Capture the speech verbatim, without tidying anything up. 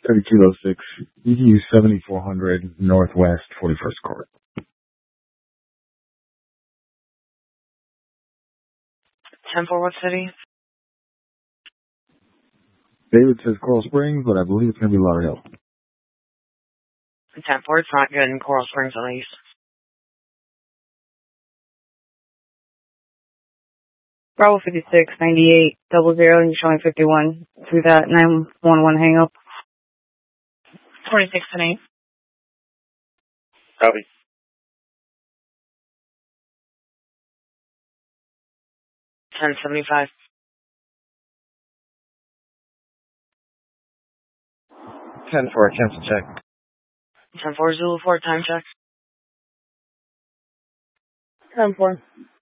thirty Kilo six, E D U seventy-four hundred Northwest forty-first Court. ten four, what city? David says Coral Springs, but I believe it's going to be Lauderhill. ten four, it's not good in Coral Springs at least. Bravo fifty-six, ninety-eight, double zero, and you're showing fifty-one through that nine one one hang up. twenty-six and eight. Copy. ten seventy-five. ten four, cancel check. ten four, Zulu four, time check. ten four.